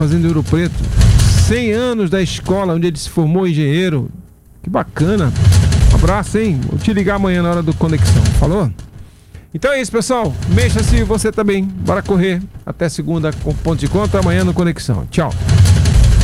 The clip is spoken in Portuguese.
fazendo Ouro Preto. 100 anos da escola onde ele se formou engenheiro. Que bacana. Um abraço, hein? Vou te ligar amanhã na hora do Conexão. Falou? Então é isso, pessoal. Mexa-se você também. Bora correr. Até segunda com ponto de conta. Amanhã no Conexão. Tchau.